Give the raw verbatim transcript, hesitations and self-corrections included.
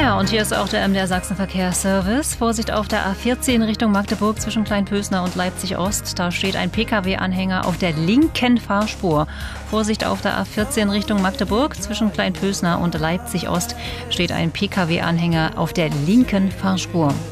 Ja, und hier ist auch der M D R Sachsen-Verkehrsservice. Vorsicht auf der A vierzehn Richtung Magdeburg zwischen Kleinpösner und Leipzig-Ost. Da steht ein Pkw-Anhänger auf der linken Fahrspur. Vorsicht auf der A vierzehn Richtung Magdeburg zwischen Kleinpösner und Leipzig-Ost steht ein Pkw-Anhänger auf der linken Fahrspur.